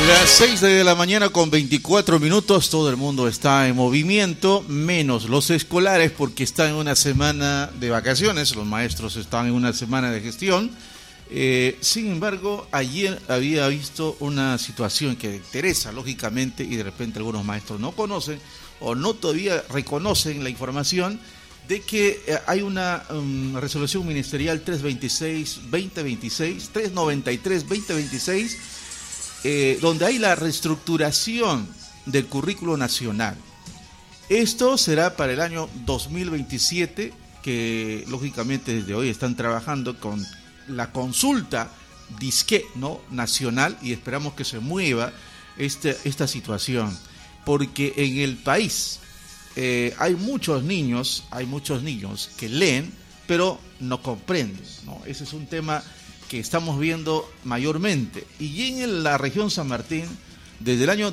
Las 6 de la mañana con 24 minutos, todo el mundo está en movimiento, menos los escolares porque están en una semana de vacaciones, los maestros están en una semana de gestión. Sin embargo, ayer había visto una situación que interesa, lógicamente, y de repente algunos maestros no conocen o no todavía reconocen la información de que hay una resolución ministerial 326-2026, 393-2026, donde hay la reestructuración del currículo nacional. Esto será para el año 2027, que lógicamente desde hoy están trabajando con la consulta disque, ¿no?, nacional, y esperamos que se mueva esta situación, porque en el país hay muchos niños que leen, pero no comprenden, ¿no? Ese es un tema que estamos viendo mayormente. Y en la región San Martín, desde el año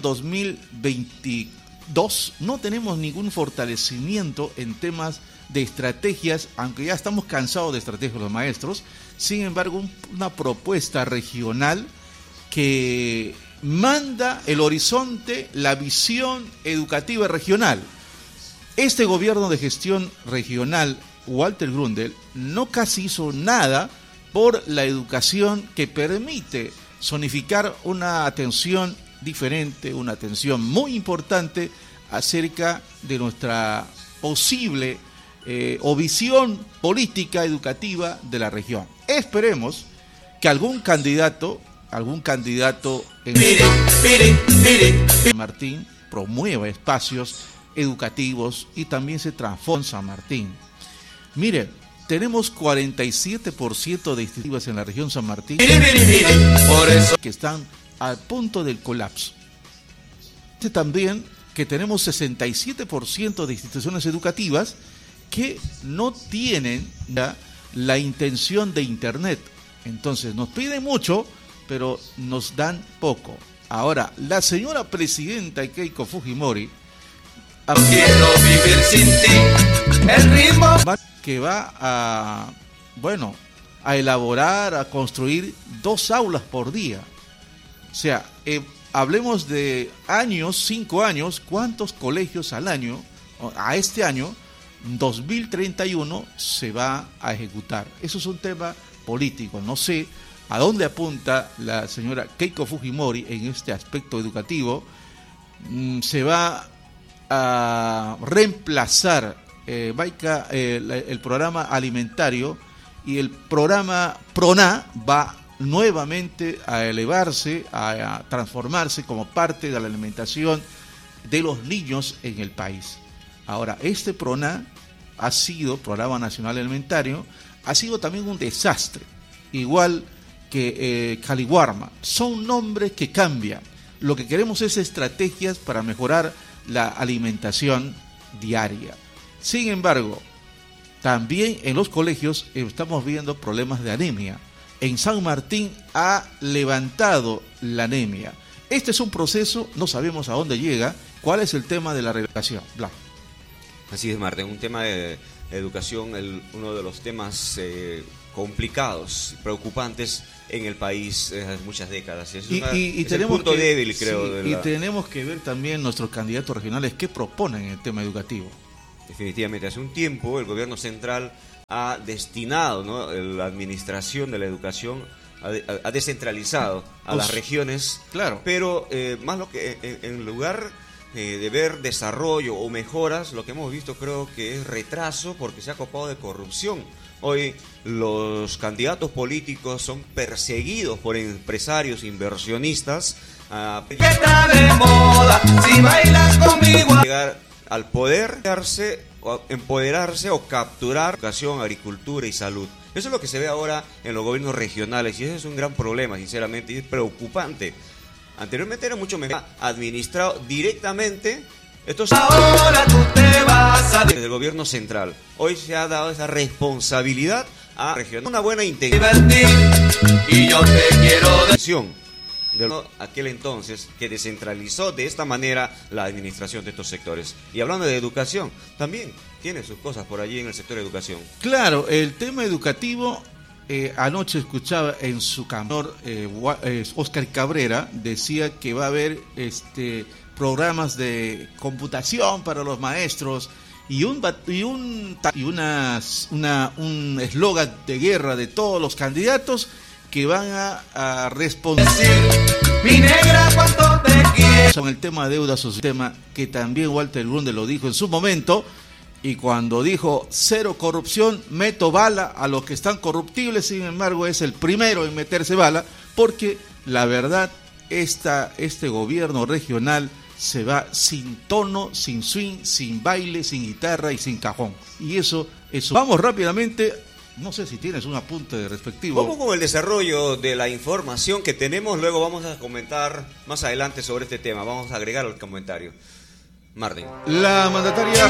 2022, no tenemos ningún fortalecimiento en temas de estrategias, aunque ya estamos cansados de estrategias de los maestros. Sin embargo, una propuesta regional que manda el horizonte, la visión educativa regional. Este gobierno de gestión regional, Walter Grundel, no casi hizo nada por la educación que permite zonificar una atención diferente, una atención muy importante acerca de nuestra posible o visión política educativa de la región. Esperemos que algún candidato en Martín promueva espacios educativos y también se transforme en San Martín. Miren, tenemos 47% de instituciones en la región San Martín por eso que están al punto del colapso. También que tenemos 67% de instituciones educativas que no tienen ya la intención de Internet. Entonces nos piden mucho, pero nos dan poco. Ahora, la señora presidenta Keiko Fujimori quiero vivir sin ti, el ritmo que va a elaborar, a construir 2 aulas por día. O sea, hablemos de años, 5 años, ¿cuántos colegios al año, a este año, 2031, se va a ejecutar? Eso es un tema político. No sé a dónde apunta la señora Keiko Fujimori en este aspecto educativo. Se va a reemplazar el programa alimentario, y el programa PRONA va nuevamente a elevarse, a transformarse como parte de la alimentación de los niños en el país. Ahora, este PRONA Programa Nacional Alimentario, ha sido también un desastre, igual que Caliwarma. Son nombres que cambian. Lo que queremos es estrategias para mejorar la alimentación diaria. Sin embargo, también en los colegios estamos viendo problemas de anemia. En San Martín ha levantado la anemia. Este es un proceso, no sabemos a dónde llega. ¿Cuál es el tema de la regulación? Blanco. Así es, Martín, un tema de educación, uno de los temas complicados, preocupantes en el país desde hace muchas décadas. Es el punto débil, creo. Sí, y tenemos que ver también nuestros candidatos regionales qué proponen en el tema educativo. Definitivamente, hace un tiempo el gobierno central ha destinado, ¿no?, la administración de la educación, ha descentralizado a las regiones, claro, pero más lo que en lugar de ver desarrollo o mejoras, lo que hemos visto creo que es retraso, porque se ha copado de corrupción. Hoy los candidatos políticos son perseguidos por empresarios inversionistas. ¿Qué está de moda? Si bailas conmigo. Llegar al poder, empoderarse o capturar educación, agricultura y salud. Eso es lo que se ve ahora en los gobiernos regionales, y ese es un gran problema, sinceramente, y es preocupante. Anteriormente era mucho mejor administrado directamente. Ahora tú te vas a desde el gobierno central. Hoy se ha dado esa responsabilidad a regional. Una buena intención. Y yo te quiero de aquel entonces que descentralizó de esta manera la administración de estos sectores. Y hablando de educación, también tiene sus cosas por allí en el sector de educación. Claro, el tema educativo anoche escuchaba en su cantor Oscar Cabrera, decía que va a haber programas de computación para los maestros y un eslogan de guerra de todos los candidatos que van a responder. Mi negra, cuánto te quiero. Son el tema de deuda social, tema que también Walter Grunde lo dijo en su momento, y cuando dijo cero corrupción, meto bala a los que están corruptibles. Sin embargo, es el primero en meterse bala, porque la verdad, este gobierno regional se va sin tono, sin swing, sin baile, sin guitarra y sin cajón. Y eso. Vamos rápidamente. No sé si tienes un apunte de respectivo. Vamos con el desarrollo de la información que tenemos. Luego vamos a comentar más adelante sobre este tema. Vamos a agregar el comentario. Martín. La mandataria...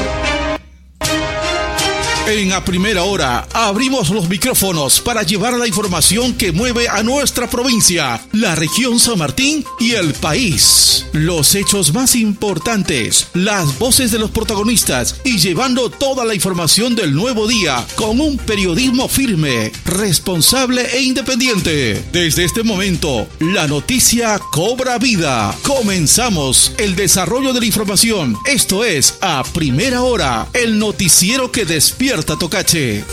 En A Primera Hora abrimos los micrófonos para llevar la información que mueve a nuestra provincia, la región San Martín y el país. Los hechos más importantes, las voces de los protagonistas y llevando toda la información del nuevo día con un periodismo firme, responsable e independiente. Desde este momento, la noticia cobra vida. Comenzamos el desarrollo de la información. Esto es A Primera Hora, el noticiero que despierta Tocache.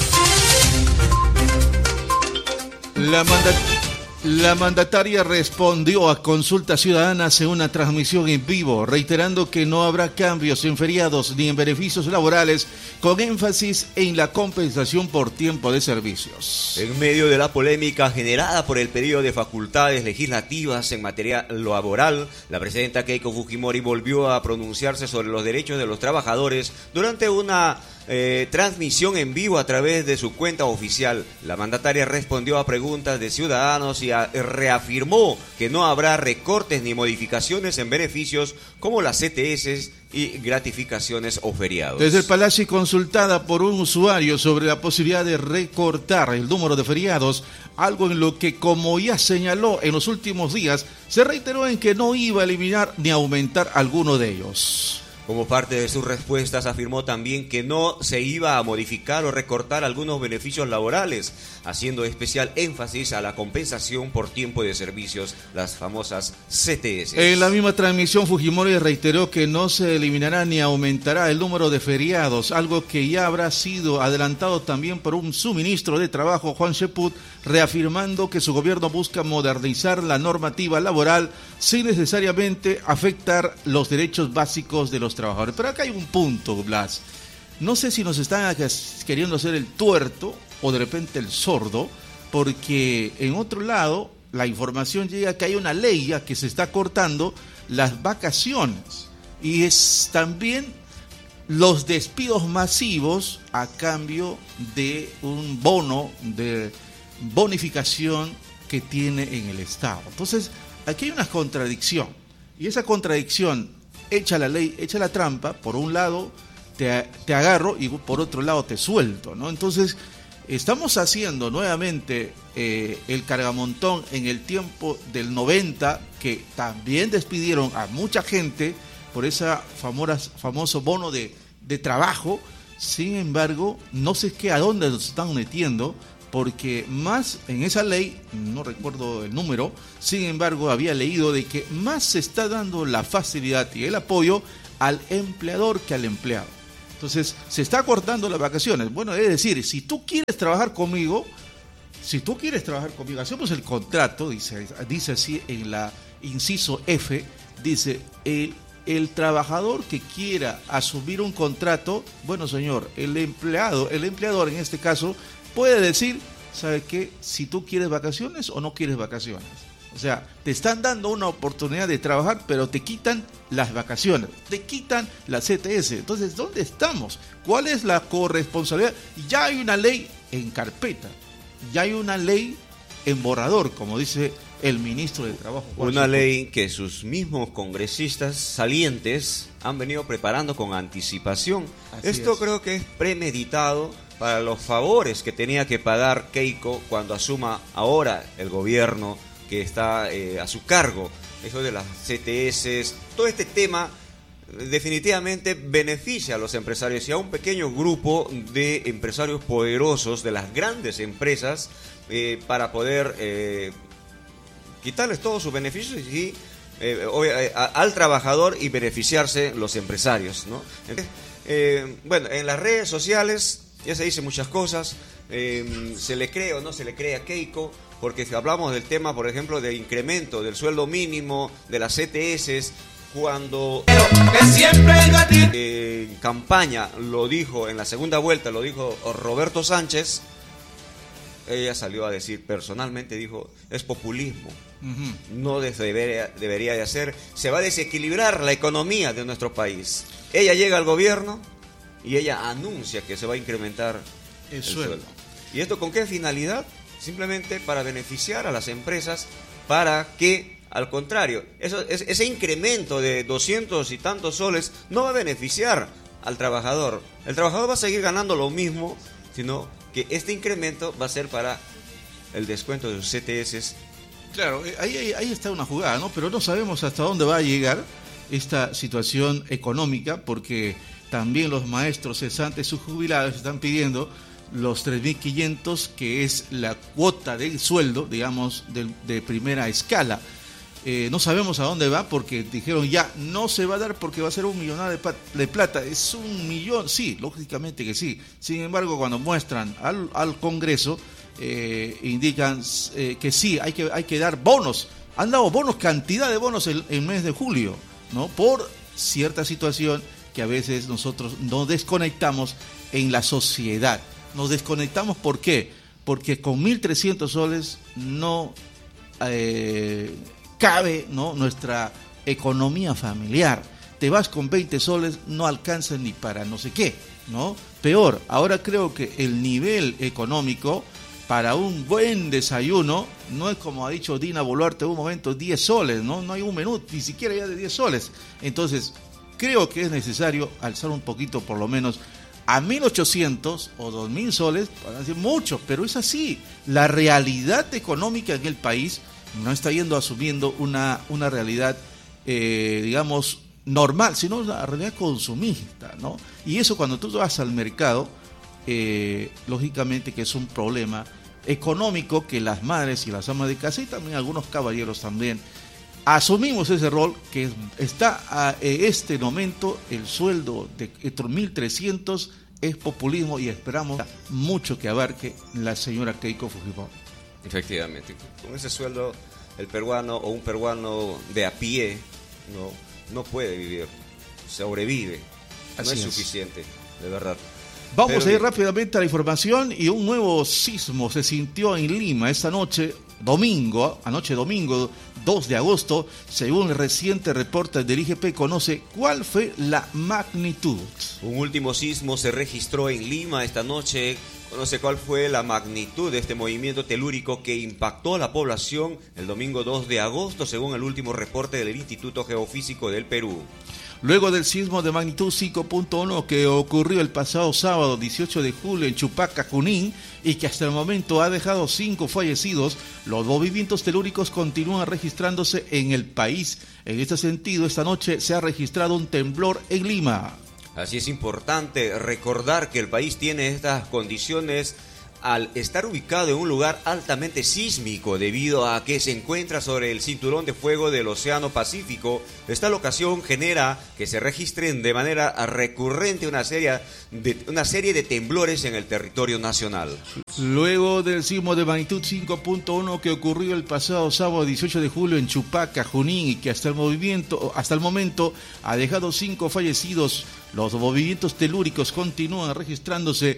La mandataria respondió a consultas ciudadanas en una transmisión en vivo, reiterando que no habrá cambios en feriados ni en beneficios laborales, con énfasis en la compensación por tiempo de servicios. En medio de la polémica generada por el pedido de facultades legislativas en materia laboral, la presidenta Keiko Fujimori volvió a pronunciarse sobre los derechos de los trabajadores durante una transmisión en vivo a través de su cuenta oficial. La mandataria respondió a preguntas de ciudadanos y reafirmó que no habrá recortes ni modificaciones en beneficios como las CTS y gratificaciones o feriados. Desde el Palacio, consultada por un usuario sobre la posibilidad de recortar el número de feriados, algo en lo que, como ya señaló en los últimos días, se reiteró en que no iba a eliminar ni aumentar alguno de ellos. Como parte de sus respuestas, afirmó también que no se iba a modificar o recortar algunos beneficios laborales, haciendo especial énfasis a la compensación por tiempo de servicios, las famosas CTS. En la misma transmisión, Fujimori reiteró que no se eliminará ni aumentará el número de feriados, algo que ya habrá sido adelantado también por un subministro de Trabajo, Juan Sheput, reafirmando que su gobierno busca modernizar la normativa laboral sin necesariamente afectar los derechos básicos de los trabajadores. Pero acá hay un punto, Blas. No sé si nos están queriendo hacer el tuerto o de repente el sordo, porque en otro lado la información llega que hay una ley ya que se está cortando las vacaciones y es también los despidos masivos a cambio de un bono de bonificación que tiene en el Estado. Entonces, aquí hay una contradicción, y esa contradicción, echa la ley, echa la trampa, por un lado te agarro y por otro lado te suelto, ¿no? Entonces, estamos haciendo nuevamente el cargamontón en el tiempo del 90, que también despidieron a mucha gente por ese famoso bono de trabajo. Sin embargo, no sé qué a dónde nos están metiendo, porque más en esa ley, no recuerdo el número, sin embargo había leído de que más se está dando la facilidad y el apoyo al empleador que al empleado. Entonces, se está cortando las vacaciones. Bueno, es decir, si tú quieres trabajar conmigo, hacemos el contrato, dice así en la inciso F, dice, el trabajador que quiera asumir un contrato, bueno señor, el empleador en este caso, puede decir, ¿sabe qué? Si tú quieres vacaciones o no quieres vacaciones. O sea, te están dando una oportunidad de trabajar, pero te quitan las vacaciones, te quitan la CTS. Entonces, ¿dónde estamos? ¿Cuál es la corresponsabilidad? Ya hay una ley en carpeta, ya hay una ley en borrador, como dice el ministro de Trabajo. Una ley que sus mismos congresistas salientes han venido preparando con anticipación. Esto creo que es premeditado para los favores que tenía que pagar Keiko cuando asuma ahora el gobierno que está a su cargo. Eso de las CTS, todo este tema definitivamente beneficia a los empresarios y a un pequeño grupo de empresarios poderosos de las grandes empresas para poder quitarles todos sus beneficios y al trabajador y beneficiarse los empresarios, ¿no? Bueno, en las redes sociales ya se dicen muchas cosas, se le cree o no se le cree a Keiko, porque si hablamos del tema, por ejemplo, del incremento del sueldo mínimo, de las CTS, cuando en campaña lo dijo, en la segunda vuelta lo dijo Roberto Sánchez, ella salió a decir, personalmente dijo, es populismo. No debería de hacer, se va a desequilibrar la economía de nuestro país. Ella llega al gobierno y ella anuncia que se va a incrementar el sueldo. ¿Y esto con qué finalidad? Simplemente para beneficiar a las empresas, para que, al contrario, ese incremento de 200 y tantos soles no va a beneficiar al trabajador. El trabajador va a seguir ganando lo mismo, sino que este incremento va a ser para el descuento de sus CTS. Claro, ahí está una jugada, ¿no? Pero no sabemos hasta dónde va a llegar esta situación económica, porque también los maestros cesantes subjubilados están pidiendo los 3.500, que es la cuota del sueldo, digamos, de primera escala. No sabemos a dónde va, porque dijeron ya no se va a dar porque va a ser 1 millón de plata. Es 1 millón, sí, lógicamente que sí. Sin embargo, cuando muestran al Congreso, indican que sí, hay que dar bonos. Han dado bonos, cantidad de bonos el mes de julio, ¿no? Por cierta situación que a veces nosotros nos desconectamos en la sociedad. Nos desconectamos, ¿por qué? Porque con 1.300 soles no cabe, ¿no?, nuestra economía familiar. Te vas con 20 soles, no alcanza ni para no sé qué, ¿no? Peor, ahora creo que el nivel económico para un buen desayuno no es, como ha dicho Dina Boluarte en un momento, 10 soles, ¿no? No hay un menú, ni siquiera ya de 10 soles. Entonces, creo que es necesario alzar un poquito, por lo menos, a 1.800 o 2.000 soles, para decir mucho, pero es así. La realidad económica en el país no está asumiendo una realidad, digamos, normal, sino una realidad consumista, ¿no? Y eso, cuando tú vas al mercado, lógicamente que es un problema económico que las madres y las amas de casa, y también algunos caballeros también, asumimos ese rol, que está en este momento el sueldo de 1.300 es populismo, y esperamos mucho que abarque la señora Keiko Fujimori. Efectivamente, con ese sueldo el peruano o un peruano de a pie no puede vivir, sobrevive, no es suficiente, de verdad. Vamos a ir rápidamente a la información. Y un nuevo sismo se sintió en Lima esta anoche domingo 2 de agosto. Según el reciente reporte del IGP, conoce cuál fue la magnitud. Un último sismo se registró en Lima esta noche. Conoce cuál fue la magnitud de este movimiento telúrico que impactó a la población el domingo 2 de agosto, según el último reporte del Instituto Geofísico del Perú. Luego del sismo de magnitud 5.1 que ocurrió el pasado sábado 18 de julio en Chupaca, Junín, y que hasta el momento ha dejado 5 fallecidos, los movimientos telúricos continúan registrándose en el país. En este sentido, esta noche se ha registrado un temblor en Lima. Así es importante recordar que el país tiene estas condiciones al estar ubicado en un lugar altamente sísmico, debido a que se encuentra sobre el cinturón de fuego del Océano Pacífico. Esta locación genera que se registren de manera recurrente una serie de temblores en el territorio nacional. Luego del sismo de magnitud 5.1 que ocurrió el pasado sábado 18 de julio en Chupaca, Junín, y que hasta el momento ha dejado 5 fallecidos, los movimientos telúricos continúan registrándose